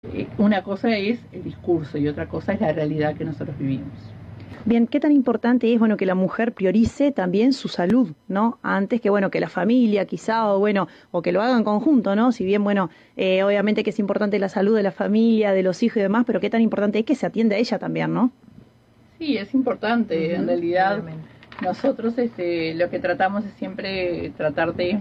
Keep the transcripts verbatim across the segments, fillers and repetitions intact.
Una cosa es el discurso y otra cosa es la realidad que nosotros vivimos. Bien, ¿qué tan importante es, bueno, que la mujer priorice también su salud, ¿no? Antes que, bueno, que la familia quizá, o bueno, o que lo hagan en conjunto, ¿no? Si bien, bueno, eh, obviamente que es importante la salud de la familia, de los hijos y demás, pero qué tan importante es que se atienda a ella también, ¿no? Sí, es importante. Uh-huh. En realidad, Obviamente. Nosotros este, lo que tratamos es siempre tratar de,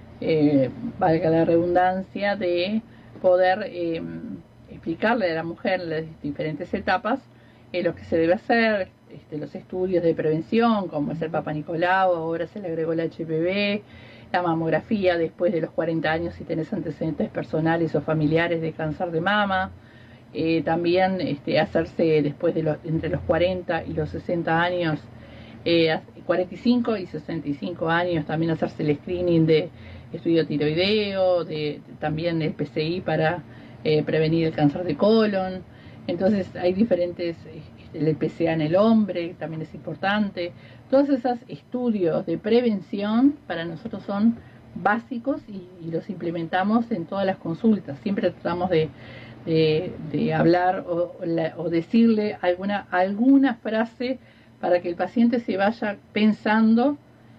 eh, valga la redundancia, de poder eh, explicarle a la mujer en las diferentes etapas eh, lo que se debe hacer, este, los estudios de prevención, como es el Papa Nicolau, ahora se le agregó el H P V, la mamografía después de los cuarenta años si tenés antecedentes personales o familiares de cáncer de mama, eh, también este, hacerse después de los, entre los cuarenta y los sesenta años, eh, cuarenta y cinco y sesenta y cinco años, también hacerse el screening de estudio tiroideo, de, de también el P C I para eh, prevenir el cáncer de colon. Entonces hay diferentes, el P C A en el hombre también es importante. Todos esos estudios de prevención para nosotros son básicos y, y los implementamos en todas las consultas. Siempre tratamos de, de, de hablar o, la, o decirle alguna, alguna frase para que el paciente se vaya pensando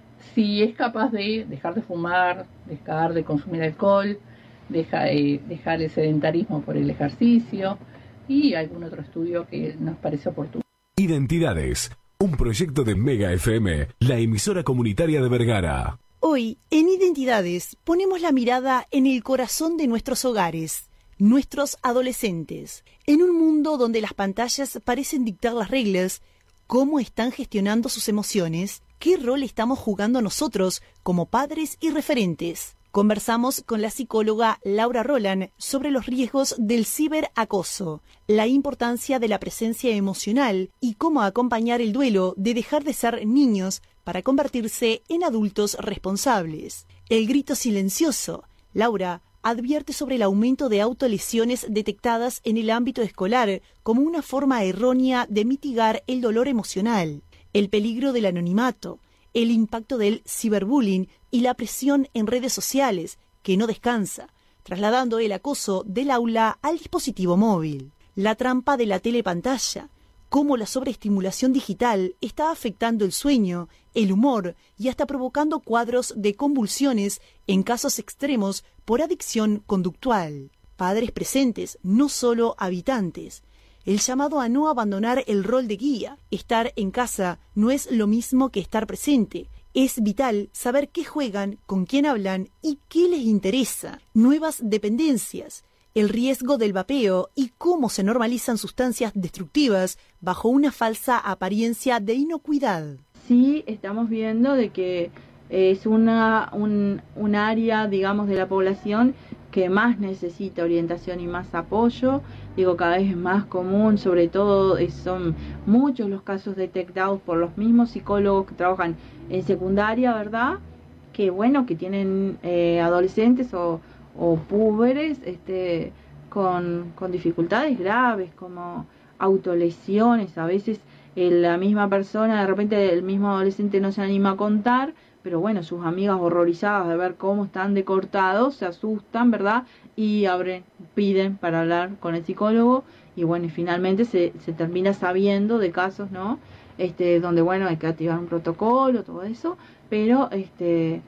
si es capaz de dejar de fumar, dejar de consumir alcohol, deja, eh, dejar el sedentarismo por el ejercicio y algún otro estudio que nos parece oportuno. Identidades, un proyecto de Mega F M, la emisora comunitaria de Vergara. Hoy, en Identidades, ponemos la mirada en el corazón de nuestros hogares, nuestros adolescentes. En un mundo donde las pantallas parecen dictar las reglas, ¿cómo están gestionando sus emociones? ¿Qué rol estamos jugando nosotros como padres y referentes? Conversamos con la psicóloga Laura Roland sobre los riesgos del ciberacoso, la importancia de la presencia emocional y cómo acompañar el duelo de dejar de ser niños para convertirse en adultos responsables. El grito silencioso. Laura advierte sobre el aumento de autolesiones detectadas en el ámbito escolar como una forma errónea de mitigar el dolor emocional, el peligro del anonimato, el impacto del ciberbullying y la presión en redes sociales, que no descansa, trasladando el acoso del aula al dispositivo móvil. La trampa de la telepantalla, cómo la sobreestimulación digital está afectando el sueño, el humor y hasta provocando cuadros de convulsiones en casos extremos por adicción conductual. Padres presentes, no solo habitantes. El llamado a no abandonar el rol de guía. Estar en casa no es lo mismo que estar presente. Es vital saber qué juegan, con quién hablan y qué les interesa. Nuevas dependencias, el riesgo del vapeo y cómo se normalizan sustancias destructivas bajo una falsa apariencia de inocuidad. Sí, estamos viendo de que es una un, un área, digamos, de la población que más necesita orientación y más apoyo. Digo, cada vez es más común, sobre todo son muchos los casos detectados por los mismos psicólogos que trabajan en secundaria, ¿verdad? Que bueno, que tienen eh, adolescentes o, o púberes este, con, con dificultades graves como autolesiones. A veces eh, la misma persona, de repente el mismo adolescente no se anima a contar, pero bueno, sus amigas horrorizadas de ver cómo están decortados, se asustan, ¿verdad? Y abren, piden para hablar con el psicólogo y bueno, y finalmente se, se termina sabiendo de casos, ¿no? Este, donde bueno, hay que activar un protocolo, todo eso, pero este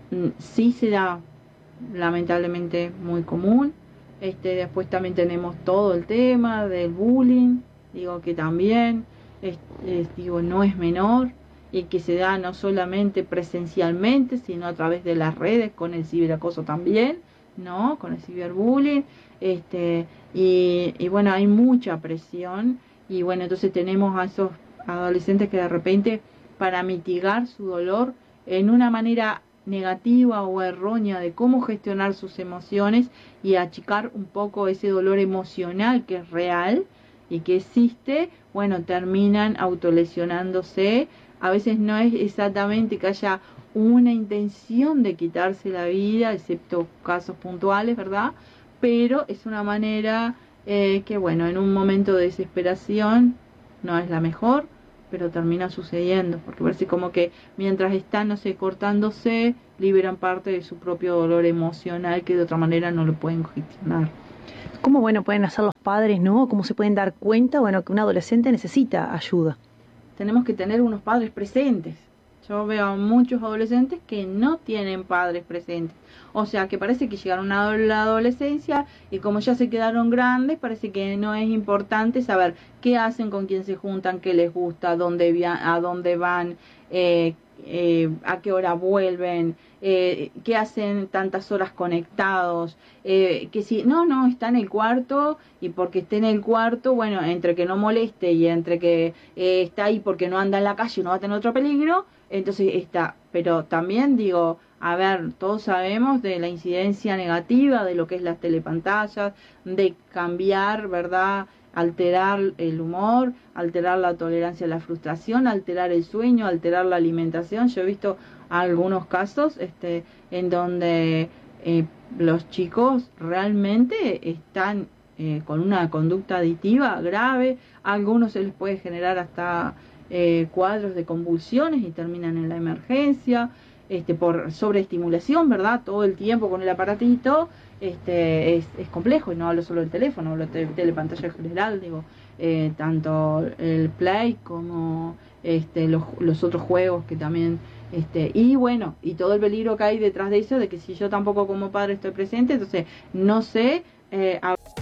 sí será lamentablemente muy común. Este, después también tenemos todo el tema del bullying, digo que también, es, es, digo, no es menor. Y que se da no solamente presencialmente, sino a través de las redes, con el ciberacoso también, ¿no? Con el ciberbullying, este, y, y bueno, hay mucha presión, y bueno, entonces tenemos a esos adolescentes que de repente, para mitigar su dolor, en una manera negativa o errónea de cómo gestionar sus emociones y achicar un poco ese dolor emocional que es real y que existe, bueno, terminan autolesionándose. A veces no es exactamente que haya una intención de quitarse la vida, excepto casos puntuales, ¿verdad? Pero es una manera eh, que, bueno, en un momento de desesperación no es la mejor, pero termina sucediendo, porque parece como que mientras están, no sé, cortándose, liberan parte de su propio dolor emocional que de otra manera no lo pueden gestionar. ¿Cómo, bueno, pueden hacer los padres, no? ¿Cómo se pueden dar cuenta, bueno, que un adolescente necesita ayuda? Tenemos que tener unos padres presentes. Yo veo a muchos adolescentes que no tienen padres presentes. O sea, que parece que llegaron a la adolescencia y como ya se quedaron grandes, parece que no es importante saber qué hacen, con quién se juntan, qué les gusta, dónde via- a dónde van, eh, eh, a qué hora vuelven, eh, qué hacen tantas horas conectados, eh, que si no, no, está en el cuarto y porque esté en el cuarto, bueno, entre que no moleste y entre que eh, está ahí porque no anda en la calle y no va a tener otro peligro, entonces está. Pero también digo, a ver, todos sabemos de la incidencia negativa de lo que es las telepantallas, de cambiar, ¿verdad?, alterar el humor, alterar la tolerancia a la frustración, alterar el sueño, alterar la alimentación. Yo he visto algunos casos este, en donde eh, los chicos realmente están eh, con una conducta adictiva grave. A algunos se les puede generar hasta eh, cuadros de convulsiones y terminan en la emergencia. Este, por sobreestimulación, ¿verdad? Todo el tiempo con el aparatito, este, es, es complejo, y no hablo solo del teléfono, hablo de telepantalla en general, digo, eh, tanto el Play como este, los, los otros juegos que también, este, y bueno, y todo el peligro que hay detrás de eso, de que si yo tampoco como padre estoy presente, entonces no sé, eh, a